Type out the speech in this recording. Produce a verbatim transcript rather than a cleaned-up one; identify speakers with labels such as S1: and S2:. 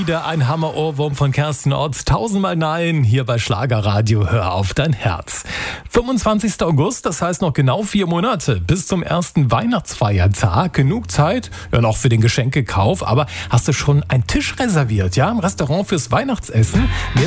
S1: wieder ein Hammer-Ohrwurm von Kerstin Ott. Tausendmal Nein, hier bei Schlagerradio. Hör auf dein Herz. fünfundzwanzigster August, das heißt noch genau vier Monate bis zum ersten Weihnachtsfeiertag. Genug Zeit, ja noch für den Geschenkekauf. Aber hast du schon einen Tisch reserviert, ja? Im Restaurant fürs Weihnachtsessen?